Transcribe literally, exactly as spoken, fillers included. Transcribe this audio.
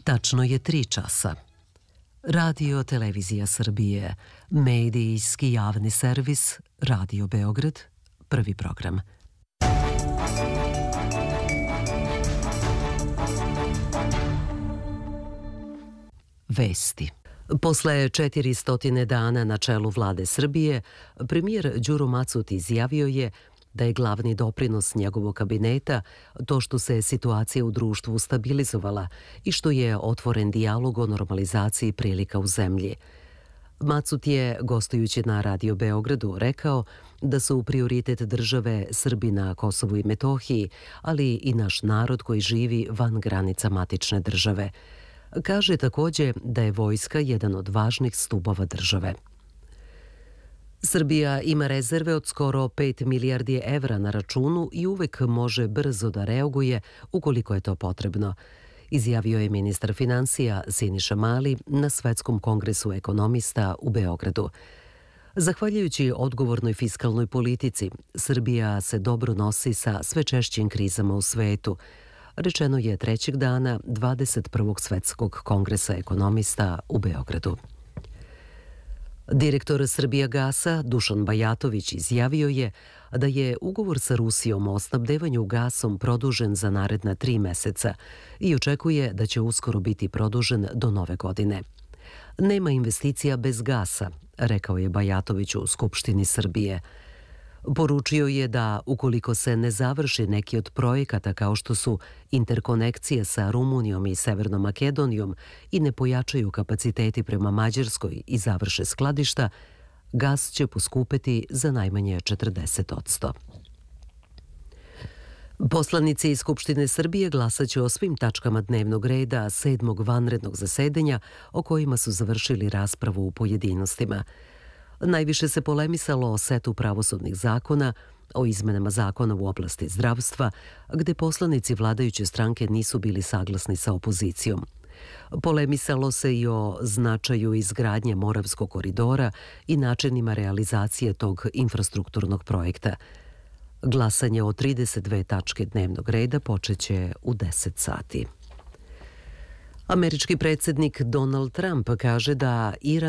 Tačno je tri časa. Radio Televizija Srbije, medijski javni servis, Radio Beograd, prvi program. Vesti. Posle četiristo dana na čelu vlade Srbije, premijer Đuro Macut izjavio je da je glavni doprinos njegovog kabineta to što se situacija u društvu stabilizovala i što je otvoren dijalog o normalizaciji prilika u zemlji. Macut je, gostujući na Radio Beogradu, rekao da su prioritet države Srbi na Kosovu i Metohiji, ali i naš narod koji živi van granica matične države. Kaže također da je vojska jedan od važnih stubova države. Srbija ima rezerve od skoro pet milijardi evra na računu i uvek može brzo da reaguje ukoliko je to potrebno, izjavio je ministar finansija Siniša Mali na Svetskom kongresu ekonomista u Beogradu. Zahvaljujući odgovornoj fiskalnoj politici, Srbija se dobro nosi sa sve češćim krizama u svetu, rečeno je trećeg dana dvadeset prvog Svetskog kongresa ekonomista u Beogradu. Direktor Srbijagasa Dušan Bajatović izjavio je da je ugovor sa Rusijom o snabdevanju gasom produžen za naredna tri meseca i očekuje da će uskoro biti produžen do nove godine. Nema investicija bez gasa, rekao je Bajatović u Skupštini Srbije. Poručio je da ukoliko se ne završi neki od projekata kao što su interkonekcije sa Rumunijom i Severnom Makedonijom i ne pojačaju kapaciteti prema Mađarskoj i završe skladišta, gas će poskupeti za najmanje četrdeset posto. Poslanici iz Skupštine Srbije glasaće o svim tačkama dnevnog reda sedmog vanrednog zasedanja o kojima su završili raspravu u pojedinostima. Najviše se polemisalo o setu pravosudnih zakona, o izmenama zakona u oblasti zdravstva, gde poslanici vladajuće stranke nisu bili saglasni sa opozicijom. Polemisalo se i o značaju izgradnje Moravskog koridora i načinima realizacije tog infrastrukturnog projekta. Glasanje o trideset dve tačke dnevnog reda počeće u deset sati. Američki predsjednik Donald Trump kaže da Iran